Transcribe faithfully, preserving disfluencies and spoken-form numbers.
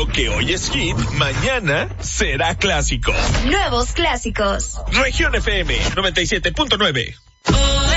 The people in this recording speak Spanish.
Lo que hoy es hit, mañana será clásico. Nuevos clásicos. Región F M noventa y siete punto nueve.